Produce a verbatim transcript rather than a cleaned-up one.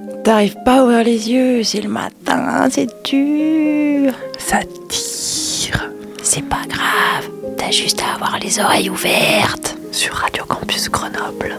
T'arrives pas à ouvrir les yeux, c'est le matin, c'est dur. Ça tire. C'est pas grave, t'as juste à avoir les oreilles ouvertes. Sur Radio Campus Grenoble.